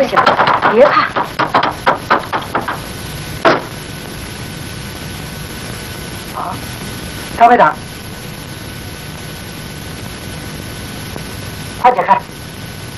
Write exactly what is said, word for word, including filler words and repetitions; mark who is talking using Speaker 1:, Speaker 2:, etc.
Speaker 1: 关系了，别怕。啊，张队长，快解开！